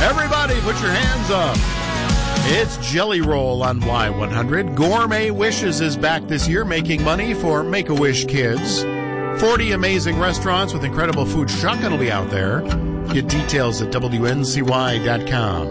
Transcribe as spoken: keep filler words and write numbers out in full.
Everybody, put your hands up. It's Jelly Roll on Y one hundred. Gourmet Wishes is back this year, making money for Make-A-Wish kids. forty amazing restaurants with incredible food. Shotgun will be out there. Get details at W N C Y dot com.